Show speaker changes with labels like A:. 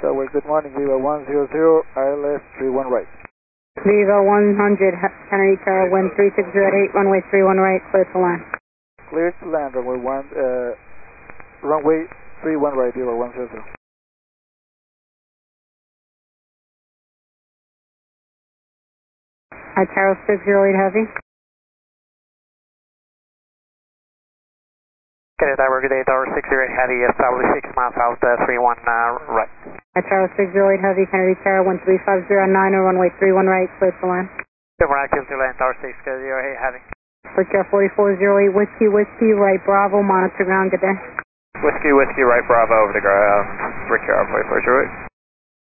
A: Tower, good morning, Viva 100, ILS 31 right.
B: Viva 100, Kennedy Tower, wind 3608, runway 31 right, clear to land.
A: Clear to land, runway 31 right, Viva 100.
B: Tower 608 heavy.
C: Kennedy Tower, good day, Tower 608 heavy, probably 6 miles out, 31 right.
B: Tower 608 heavy, Kennedy Tower, wind 3509, runway 31 right, clear to land.
C: Silver active to land, Tower 608 heavy.
B: Whiskey 4408, Whiskey, right Bravo, monitor ground, good day.
C: Whiskey, right Bravo over the ground, Brickyard 4408.